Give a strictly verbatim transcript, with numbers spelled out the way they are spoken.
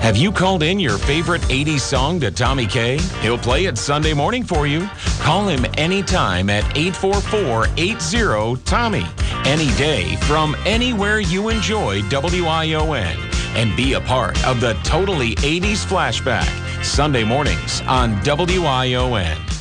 Have you called in your favorite eighties song to Tommy K? He'll play it Sunday morning for you. Call him anytime at eight four four, eight zero, Tommy. Any day from anywhere you enjoy W I O N. And be a part of the Totally eighties Flashback. Sunday mornings on W I O N.